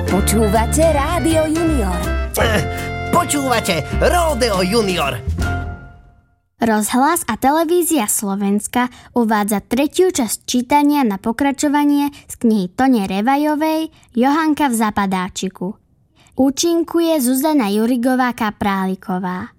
Počúvate Rádio Junior. Počúvate Ródeo Junior. Rozhlas a televízia Slovenska uvádza 3. časť čítania na pokračovanie z knihy Tone Revajovej Johanka v zapadáčiku. Účinkuje Zuzana Jurigová Kapráliková.